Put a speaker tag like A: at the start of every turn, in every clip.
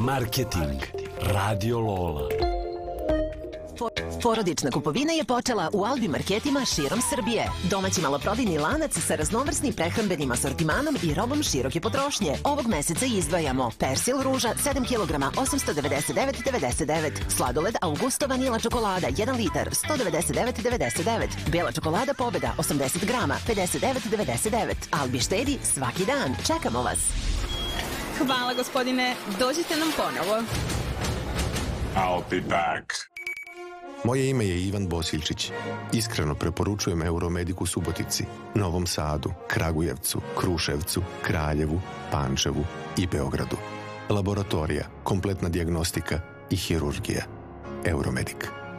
A: Marketing Radio Lola.
B: Porodična kupovina je počela u Albi marketima širom Srbije. Domaći maloprodajni lanac sa raznovrsnim prehrambenim asortimanom i robom široke potrošnje. Ovog meseca izdvajamo persil ruža 7 kg 899,99, sladoled Augusto vanila čokolada 1 litar 199,99, bela čokolada Pobeda 80 grama 59,99. Albi štedi svaki dan. Čekamo vas.
C: Hvala gospodine, dođite nam ponovo.
D: I'll be back.
E: Moje ime je Ivan Bosiljčić. Iskreno preporučujem Euromedic u Subotici, Novom Sadu, Kragujevcu, Kruševcu, Kraljevu, Pančevu i Beogradu. Laboratorija, kompletna dijagnostika i hirurgija. Euromedic.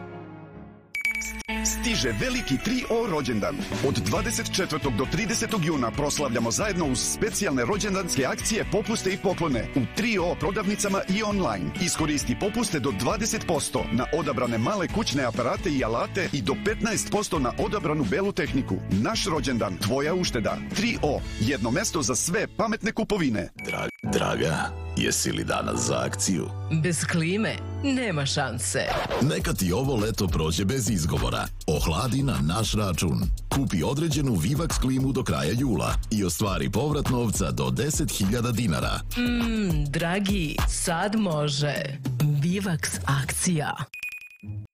F: Stiže veliki 3O rođendan. Od 24. do 30. juna proslavljamo zajedno uz specijalne rođendanske akcije, popuste i poklone u 3O prodavnicama i online. Iskoristi popuste do 20% na odabrane male kućne aparate i alate i do 15% na odabranu belu tehniku. Naš rođendan, tvoja ušteda. 3O, jedno mesto za sve pametne kupovine.
G: Draga, jesi li danas za akciju?
H: Bez klime nema šanse.
G: Neka ti ovo leto prođe bez izgovora. Ohladi na naš račun. Kupi određenu Vivax klimu do kraja jula i ostvari povrat novca do 10.000 dinara.
H: Dragi, sad može. Vivax akcija.